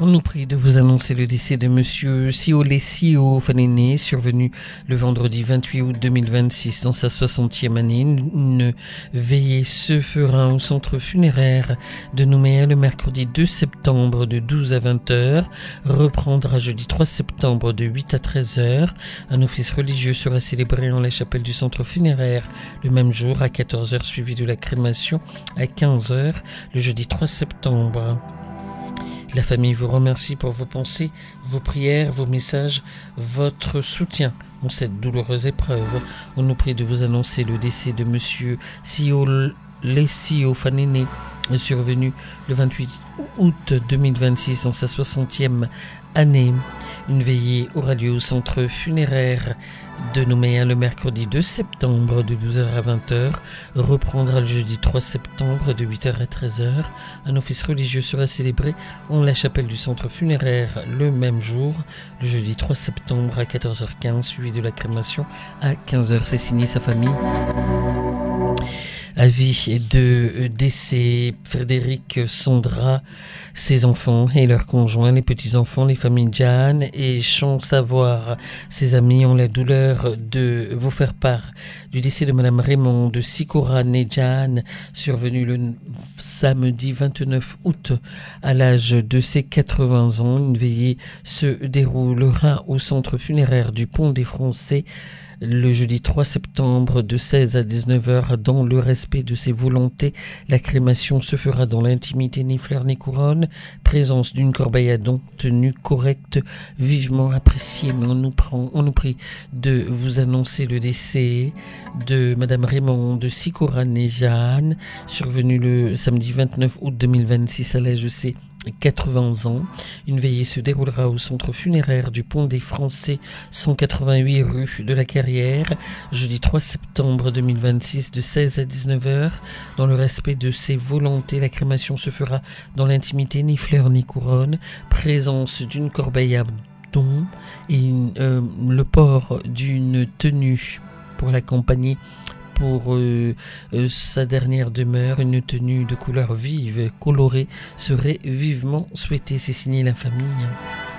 On nous prie de vous annoncer le décès de Monsieur Siolesio Fanene, survenu le vendredi 28 août 2026 dans sa 60e année. Une veillée se fera au centre funéraire de Nouméa le mercredi 2 septembre de 12 à 20h, reprendra jeudi 3 septembre de 8 à 13h. Un office religieux sera célébré en la chapelle du centre funéraire le même jour à 14h, suivi de la crémation à 15h le jeudi 3 septembre. La famille vous remercie pour vos pensées, vos prières, vos messages, votre soutien en cette douloureuse épreuve. On nous prie de vous annoncer le décès de Monsieur Siolesio Fanene, survenu le 28 août 2026 dans sa 60e année. Une veillée aura lieu au centre funéraire de Nouméa le mercredi 2 septembre de 12h à 20h, reprendra le jeudi 3 septembre de 8h à 13h. Un office religieux sera célébré en la chapelle du centre funéraire le même jour, le jeudi 3 septembre à 14h15, suivi de la crémation à 15h. C'est signé sa famille. Avis de décès: Frédéric, Sandra, ses enfants et leurs conjoints, les petits-enfants, les familles Jeanne et Champ-Savoir. Ses amis ont la douleur de vous faire part du décès de Madame Raymond de Sikora Jeanne, survenu le samedi 29 août à l'âge de ses 80 ans. Une veillée se déroulera au centre funéraire du Pont des Français le jeudi 3 septembre de 16 à 19h. Dans le respect de ses volontés, la crémation se fera dans l'intimité, ni fleurs ni couronne. Présence d'une corbeille à dons, tenue correcte, vivement appréciée. Mais on nous prie de vous annoncer le décès de Madame Raymond de Sikora Jeanne, survenue le samedi 29 août 2026 à l'âge de ses 80 ans. Une veillée se déroulera au centre funéraire du Pont des Français, 188 rue de la Carrière, jeudi 3 septembre 2026 de 16 à 19h. Dans le respect de ses volontés, la crémation se fera dans l'intimité, ni fleurs ni couronne. Présence d'une corbeille à dons et le port d'une tenue pour l'accompagner pour sa dernière demeure. Une tenue de couleur vive, colorée, serait vivement souhaitée. C'est signé la famille.